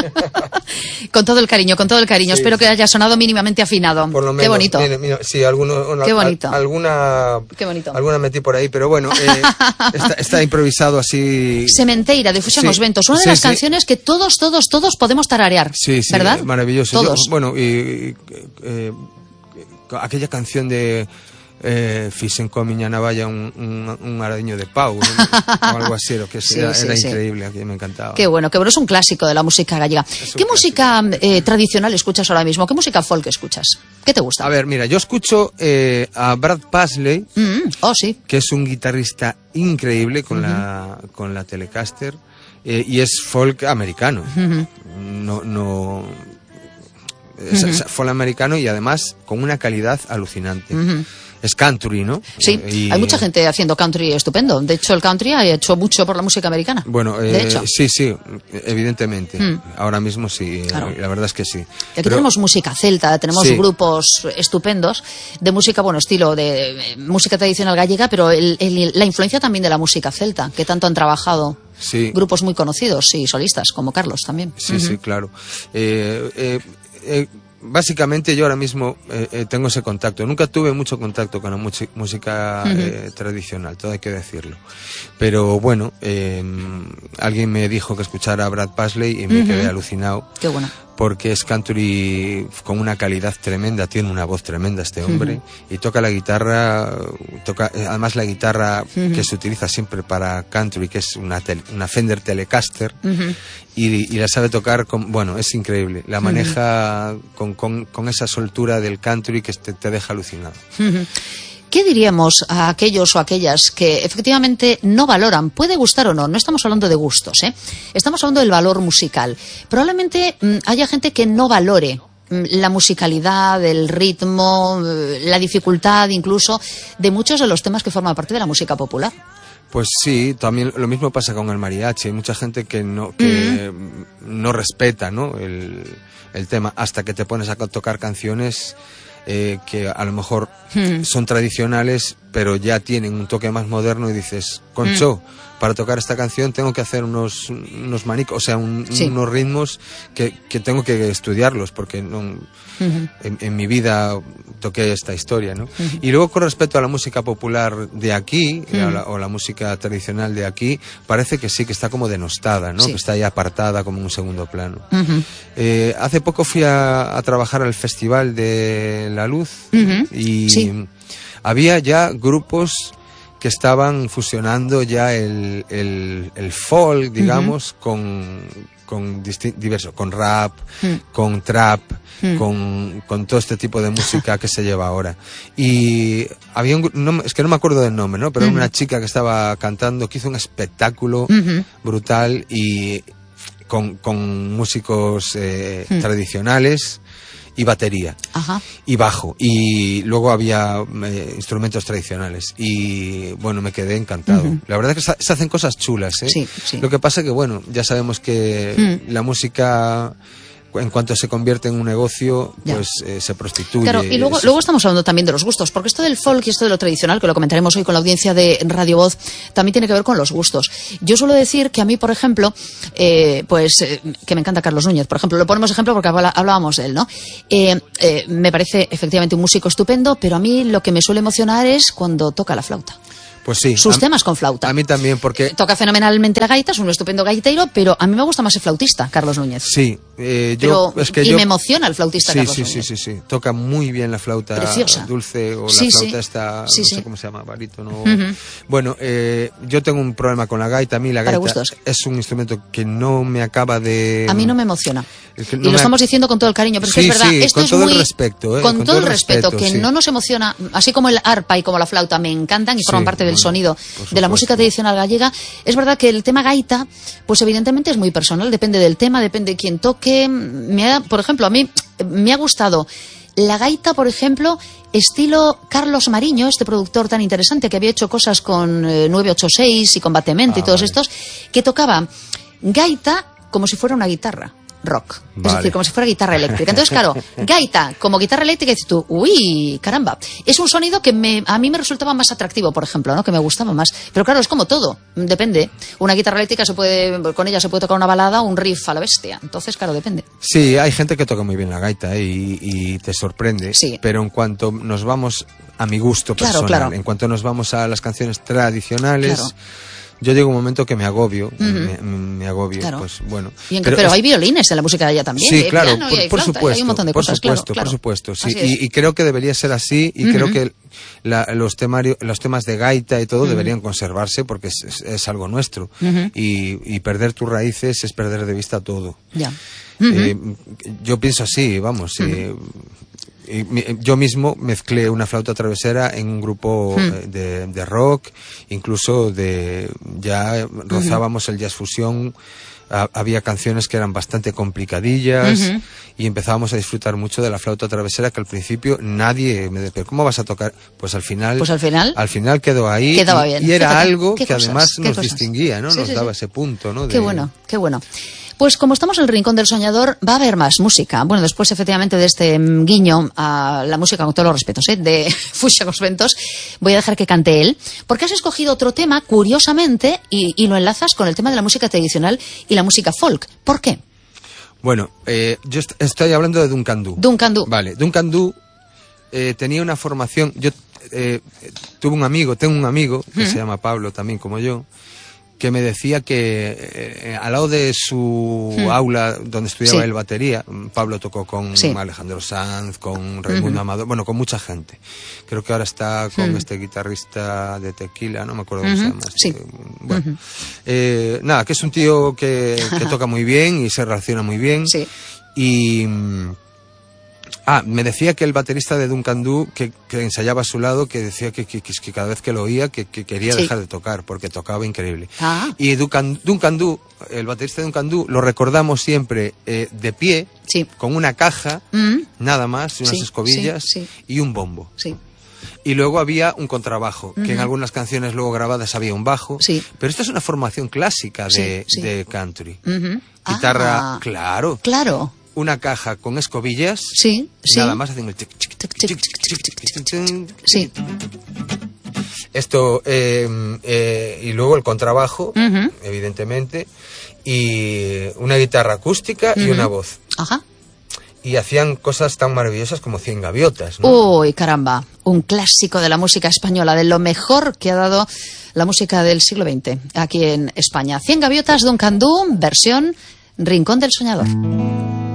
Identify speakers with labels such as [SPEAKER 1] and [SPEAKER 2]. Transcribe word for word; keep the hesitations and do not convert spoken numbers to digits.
[SPEAKER 1] Con todo el cariño, con todo el cariño. Sí, Espero sí. que haya sonado mínimamente afinado.
[SPEAKER 2] Por lo menos.
[SPEAKER 1] Qué bonito.
[SPEAKER 2] Mira, mira, sí, alguno, una,
[SPEAKER 1] Qué bonito.
[SPEAKER 2] Al, alguna,
[SPEAKER 1] Qué bonito.
[SPEAKER 2] Alguna metí por ahí, pero bueno, eh, está, está improvisado así.
[SPEAKER 1] Sementeira, de Fusión Os Ventos. Una de
[SPEAKER 2] sí,
[SPEAKER 1] las
[SPEAKER 2] sí.
[SPEAKER 1] canciones que todos, todos, todos podemos tararear.
[SPEAKER 2] Sí, sí,
[SPEAKER 1] ¿verdad?
[SPEAKER 2] Maravilloso.
[SPEAKER 1] Todos.
[SPEAKER 2] Yo, bueno, y, y eh, aquella canción de eh, Fixen con miña navalla un, un, un aradiño de pau, ¿no? O algo así, lo que
[SPEAKER 1] sí,
[SPEAKER 2] era,
[SPEAKER 1] sí,
[SPEAKER 2] era
[SPEAKER 1] sí.
[SPEAKER 2] increíble, que me encantaba.
[SPEAKER 1] Qué bueno, qué bueno, es un clásico de la música gallega. ¿Qué música eh, tradicional escuchas ahora mismo? ¿Qué música folk escuchas? ¿Qué te gusta?
[SPEAKER 2] A ver, mira, yo escucho eh, a Brad Paisley,
[SPEAKER 1] mm, oh, sí.
[SPEAKER 2] que es un guitarrista increíble con, uh-huh. la, con la Telecaster, eh, y es folk americano. Uh-huh. No, no, es, uh-huh. es folk americano y además con una calidad alucinante. Uh-huh. Es country, ¿no?
[SPEAKER 1] Sí, y... hay mucha gente haciendo country estupendo. De hecho, el country ha hecho mucho por la música americana.
[SPEAKER 2] Bueno, eh,
[SPEAKER 1] de hecho.
[SPEAKER 2] sí, sí, evidentemente. Mm. Ahora mismo sí,
[SPEAKER 1] claro.
[SPEAKER 2] La verdad es que sí.
[SPEAKER 1] Aquí
[SPEAKER 2] Pero...
[SPEAKER 1] tenemos música celta, tenemos
[SPEAKER 2] sí.
[SPEAKER 1] grupos estupendos de música, bueno, estilo de, de música tradicional gallega, pero el, el, la influencia también de la música celta, que tanto han trabajado
[SPEAKER 2] sí.
[SPEAKER 1] grupos muy conocidos y solistas, como Carlos también.
[SPEAKER 2] Sí,
[SPEAKER 1] uh-huh.
[SPEAKER 2] sí, claro. Eh, eh, eh, Básicamente yo ahora mismo eh, eh, tengo ese contacto. Nunca tuve mucho contacto con la musi- música uh-huh. eh, tradicional, todo hay que decirlo. Pero bueno, eh, alguien me dijo que escuchara a Brad Paisley y me uh-huh. quedé alucinado.
[SPEAKER 1] Qué bueno.
[SPEAKER 2] Porque es country con una calidad tremenda, tiene una voz tremenda este hombre, uh-huh. y toca la guitarra, toca además la guitarra uh-huh. que se utiliza siempre para country, que es una, tel, una Fender Telecaster, uh-huh. y, y la sabe tocar, con, bueno, es increíble, la maneja uh-huh. con, con, con esa soltura del country que te, te deja alucinado.
[SPEAKER 1] Uh-huh. ¿Qué diríamos a aquellos o aquellas que efectivamente no valoran? Puede gustar o no, no estamos hablando de gustos, ¿eh? Estamos hablando del valor musical. Probablemente mmm, haya gente que no valore mmm, la musicalidad, el ritmo, mmm, la dificultad incluso de muchos de los temas que forman parte de la música popular.
[SPEAKER 2] Pues sí, también lo mismo pasa con el mariachi. Hay mucha gente que no, que mm. no respeta, ¿no? el, el tema hasta que te pones a tocar canciones Eh, que a lo mejor mm. son tradicionales, pero ya tienen un toque más moderno y dices, concho, mm. para tocar esta canción tengo que hacer unos, unos manicos, o sea, un, sí. unos ritmos que, que tengo que estudiarlos, porque no, uh-huh. en, en mi vida toqué esta historia, ¿no? Uh-huh. Y luego con respecto a la música popular de aquí, uh-huh. la, o la música tradicional de aquí, parece que sí, que está como denostada, ¿no? Sí. Que está ahí apartada como en un segundo plano. Uh-huh. Eh, hace poco fui a, a trabajar al Festival de la Luz uh-huh. y sí. había ya grupos que estaban fusionando ya el, el, el folk, digamos, uh-huh. con, con disti- diverso, con rap, uh-huh. con trap, uh-huh. con, con todo este tipo de música que se lleva ahora. Y había un, no, es que no me acuerdo del nombre, ¿no? Pero uh-huh. una chica que estaba cantando, que hizo un espectáculo uh-huh. brutal y con, con músicos eh, uh-huh. tradicionales y batería. Ajá. Y bajo, y luego había eh, instrumentos tradicionales y bueno, me quedé encantado. Uh-huh. La verdad es que se hacen cosas chulas, ¿eh?
[SPEAKER 1] Sí, sí.
[SPEAKER 2] Lo que pasa que bueno, ya sabemos que uh-huh. la música, en cuanto se convierte en un negocio, ya. pues eh, se prostituye.
[SPEAKER 1] Claro, y luego, luego estamos hablando también de los gustos, porque esto del folk y esto de lo tradicional, que lo comentaremos hoy con la audiencia de Radio Voz, también tiene que ver con los gustos. Yo suelo decir que a mí, por ejemplo, eh, pues eh, que me encanta Carlos Núñez, por ejemplo, lo ponemos ejemplo porque hablábamos de él, ¿no? Eh, eh, me parece efectivamente un músico estupendo, pero a mí lo que me suele emocionar es cuando toca la flauta.
[SPEAKER 2] Pues sí.
[SPEAKER 1] Sus
[SPEAKER 2] a,
[SPEAKER 1] temas con flauta.
[SPEAKER 2] A mí también, porque...
[SPEAKER 1] Toca fenomenalmente la gaita, es un estupendo gaitero, pero a mí me gusta más el flautista, Carlos Núñez.
[SPEAKER 2] Sí. Eh, yo,
[SPEAKER 1] pero,
[SPEAKER 2] es que
[SPEAKER 1] y
[SPEAKER 2] yo...
[SPEAKER 1] me emociona el flautista
[SPEAKER 2] sí,
[SPEAKER 1] Carlos
[SPEAKER 2] sí,
[SPEAKER 1] Núñez.
[SPEAKER 2] Sí, sí, sí. Toca muy bien la flauta
[SPEAKER 1] Preciosa.
[SPEAKER 2] Dulce o
[SPEAKER 1] sí,
[SPEAKER 2] la flauta
[SPEAKER 1] sí.
[SPEAKER 2] esta,
[SPEAKER 1] sí,
[SPEAKER 2] no
[SPEAKER 1] sí.
[SPEAKER 2] sé cómo se llama, barítono.
[SPEAKER 1] Uh-huh.
[SPEAKER 2] Bueno, eh, yo tengo un problema con la gaita. A mí la gaita es un instrumento que no me acaba de...
[SPEAKER 1] A mí no me emociona.
[SPEAKER 2] Es que no
[SPEAKER 1] y lo
[SPEAKER 2] me...
[SPEAKER 1] estamos diciendo con todo el cariño, pero
[SPEAKER 2] sí,
[SPEAKER 1] es que es verdad,
[SPEAKER 2] sí,
[SPEAKER 1] esto
[SPEAKER 2] con
[SPEAKER 1] es
[SPEAKER 2] todo
[SPEAKER 1] muy...
[SPEAKER 2] el respeto, ¿eh?
[SPEAKER 1] Con,
[SPEAKER 2] con
[SPEAKER 1] todo el respeto, respeto que
[SPEAKER 2] sí.
[SPEAKER 1] no nos emociona, así como el arpa y como la flauta me encantan y forman sí, parte del bueno, sonido de la música tradicional gallega. Es verdad que el tema gaita, pues evidentemente es muy personal, depende del tema, depende de quién toque. Me ha, por ejemplo, a mí me ha gustado la gaita, por ejemplo, estilo Carlos Mariño, este productor tan interesante que había hecho cosas con eh, nueve ocho seis y con Batemente ah, y todos vale. estos, que tocaba gaita como si fuera una guitarra. rock.
[SPEAKER 2] Vale.
[SPEAKER 1] Es decir, como si fuera guitarra eléctrica. Entonces, claro, gaita como guitarra eléctrica, dices tú, uy, caramba. Es un sonido que me, a mí me resultaba más atractivo, por ejemplo, ¿no? Que me gustaba más. Pero claro, es como todo, depende. Una guitarra eléctrica se puede, con ella se puede tocar una balada, un riff a la bestia. Entonces, claro, depende.
[SPEAKER 2] Sí, hay gente que toca muy bien la gaita, ¿eh? y, y te sorprende.
[SPEAKER 1] Sí.
[SPEAKER 2] Pero en cuanto nos vamos a mi gusto
[SPEAKER 1] Claro,
[SPEAKER 2] personal,
[SPEAKER 1] claro.
[SPEAKER 2] en cuanto nos vamos a las canciones tradicionales,
[SPEAKER 1] Claro.
[SPEAKER 2] yo llego a un momento que me agobio,
[SPEAKER 1] Uh-huh.
[SPEAKER 2] me, me agobio,
[SPEAKER 1] Claro.
[SPEAKER 2] pues bueno.
[SPEAKER 1] Y en que, pero pero
[SPEAKER 2] es,
[SPEAKER 1] hay violines en la música de ella también.
[SPEAKER 2] Sí,
[SPEAKER 1] hay
[SPEAKER 2] claro,
[SPEAKER 1] piano,
[SPEAKER 2] por,
[SPEAKER 1] y hay
[SPEAKER 2] por
[SPEAKER 1] flauta,
[SPEAKER 2] supuesto,
[SPEAKER 1] hay un montón de
[SPEAKER 2] por
[SPEAKER 1] cosas,
[SPEAKER 2] supuesto,
[SPEAKER 1] claro, claro.
[SPEAKER 2] por supuesto, sí,
[SPEAKER 1] Así es.
[SPEAKER 2] y, y creo que debería ser así, y
[SPEAKER 1] Uh-huh.
[SPEAKER 2] creo que la, los, temarios, los temas de gaita y todo
[SPEAKER 1] Uh-huh.
[SPEAKER 2] deberían conservarse porque es, es, es algo nuestro,
[SPEAKER 1] Uh-huh.
[SPEAKER 2] y, y perder tus raíces es perder de vista todo.
[SPEAKER 1] Ya. Uh-huh.
[SPEAKER 2] Eh, yo pienso así, vamos,
[SPEAKER 1] Uh-huh.
[SPEAKER 2] eh, y mi- yo mismo mezclé una flauta travesera en un grupo
[SPEAKER 1] Mm.
[SPEAKER 2] eh, de, de rock, incluso de ya rozábamos el jazz fusión, ha- había canciones que eran bastante complicadillas
[SPEAKER 1] Ujú.
[SPEAKER 2] y empezábamos a disfrutar mucho de la flauta travesera, que al principio nadie me decía, ¿cómo vas a tocar? Pues al final,
[SPEAKER 1] Pues al final
[SPEAKER 2] al final quedó ahí
[SPEAKER 1] quedaba
[SPEAKER 2] y,
[SPEAKER 1] bien.
[SPEAKER 2] y era
[SPEAKER 1] Fíjate,
[SPEAKER 2] algo
[SPEAKER 1] qué
[SPEAKER 2] que
[SPEAKER 1] cosas,
[SPEAKER 2] además
[SPEAKER 1] qué
[SPEAKER 2] nos
[SPEAKER 1] cosas.
[SPEAKER 2] distinguía, ¿no?
[SPEAKER 1] Sí,
[SPEAKER 2] Nos
[SPEAKER 1] sí,
[SPEAKER 2] daba
[SPEAKER 1] sí.
[SPEAKER 2] ese punto, ¿no?
[SPEAKER 1] Qué
[SPEAKER 2] De-
[SPEAKER 1] bueno, qué bueno. Pues como estamos en el Rincón del Soñador, va a haber más música. Bueno, después efectivamente de este mm, guiño a la música, con todos los respetos, ¿eh? de Fuxia Cos Ventos, voy a dejar que cante él, porque has escogido otro tema, curiosamente, y, y lo enlazas con el tema de la música tradicional y la música folk. ¿Por qué?
[SPEAKER 2] Bueno, eh, yo est- estoy hablando de Duncan Du.
[SPEAKER 1] Duncan Du.
[SPEAKER 2] Vale, Duncan Du eh, tenía una formación. Yo eh, tuve un amigo, tengo un amigo que
[SPEAKER 1] Ujú.
[SPEAKER 2] se llama Pablo también como yo, que me decía que eh, al lado de su
[SPEAKER 1] Hmm.
[SPEAKER 2] aula donde estudiaba
[SPEAKER 1] Sí.
[SPEAKER 2] él batería, Pablo tocó con
[SPEAKER 1] Sí.
[SPEAKER 2] Alejandro Sanz, con Raimundo
[SPEAKER 1] Ujú.
[SPEAKER 2] Amador, bueno, con mucha gente. Creo que ahora está con
[SPEAKER 1] Hmm.
[SPEAKER 2] este guitarrista de Tequila, no me acuerdo cómo
[SPEAKER 1] Ujú.
[SPEAKER 2] se llama.
[SPEAKER 1] Sí.
[SPEAKER 2] este, bueno,
[SPEAKER 1] Ujú.
[SPEAKER 2] eh, nada, que es un tío que, que toca muy bien y se relaciona muy bien.
[SPEAKER 1] Sí.
[SPEAKER 2] Y mm, ah, me decía que el baterista de Duncan Du, que, que ensayaba a su lado, que decía que, que, que cada vez que lo oía que, que quería
[SPEAKER 1] Sí.
[SPEAKER 2] dejar de tocar porque tocaba increíble.
[SPEAKER 1] Ah.
[SPEAKER 2] Y Duncan, Duncan Du, el baterista de Duncan Du, lo recordamos siempre eh, de pie,
[SPEAKER 1] Sí.
[SPEAKER 2] con una caja,
[SPEAKER 1] Mm,
[SPEAKER 2] nada más, unas
[SPEAKER 1] Sí,
[SPEAKER 2] escobillas
[SPEAKER 1] sí, sí.
[SPEAKER 2] y un bombo.
[SPEAKER 1] sí.
[SPEAKER 2] Y luego había un contrabajo, que en
[SPEAKER 1] Ujú.
[SPEAKER 2] algunas canciones luego grabadas había un bajo.
[SPEAKER 1] Sí.
[SPEAKER 2] Pero esto es una formación clásica de,
[SPEAKER 1] Sí, sí.
[SPEAKER 2] de country.
[SPEAKER 1] Ujú.
[SPEAKER 2] Guitarra,
[SPEAKER 1] Ah,
[SPEAKER 2] claro.
[SPEAKER 1] Claro.
[SPEAKER 2] Una caja con escobillas.
[SPEAKER 1] Sí,
[SPEAKER 2] y
[SPEAKER 1] sí.
[SPEAKER 2] nada más haciendo el tic, tic,
[SPEAKER 1] Tic,
[SPEAKER 2] tic,
[SPEAKER 1] tic,
[SPEAKER 2] tic,
[SPEAKER 1] tic,
[SPEAKER 2] tic,
[SPEAKER 1] tic,
[SPEAKER 2] tic, tic.
[SPEAKER 1] Sí.
[SPEAKER 2] Esto, eh, eh, y luego el contrabajo,
[SPEAKER 1] Ujú.
[SPEAKER 2] evidentemente, y una guitarra acústica y
[SPEAKER 1] Ujú.
[SPEAKER 2] una voz.
[SPEAKER 1] Ajá.
[SPEAKER 2] Y hacían cosas tan maravillosas como Cien Gaviotas, ¿no?
[SPEAKER 1] Uy, caramba, un clásico de la música española, de lo mejor que ha dado la música del siglo veinte aquí en España. Cien Gaviotas, Duncan Du, versión Rincón del Soñador.